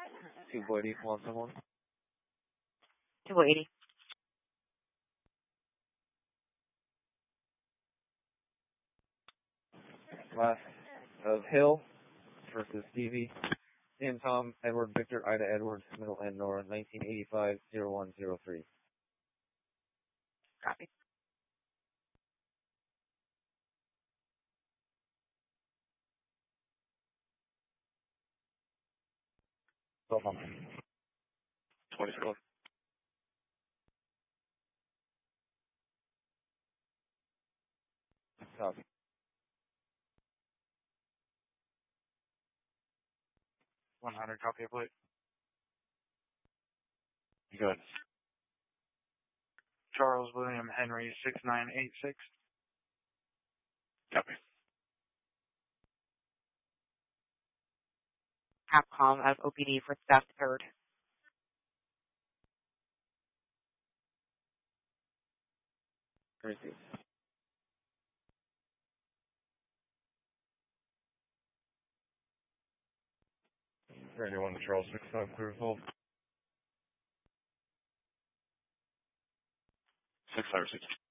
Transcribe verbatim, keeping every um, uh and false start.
two eighty, one someone. two eighty. Last of Hill versus Stevie. Sam Tom, Edward Victor, Ida Edwards, Middle End Nora, nineteen eighty-five, oh one oh three. Copy. twelve hundred. twenty-four. Copy. one hundred, copy of plate. Good. Charles William Henry, six nine eight six. Copy. Capcom of O P D for theft third. Received. thirty-one Charles, six five, clear hold. six five six.